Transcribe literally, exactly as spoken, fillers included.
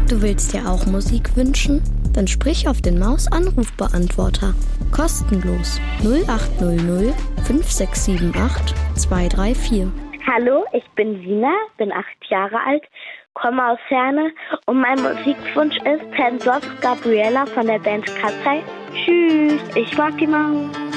Du willst dir auch Musik wünschen? Dann sprich auf den Maus-Anrufbeantworter. Kostenlos null acht null null fünf sechs sieben acht zwei drei vier. Hallo, ich bin Sina, bin acht Jahre alt, komme aus Herne und mein Musikwunsch ist Hands Off Gabriella von der Band Katzei. Tschüss, ich mag die Maus.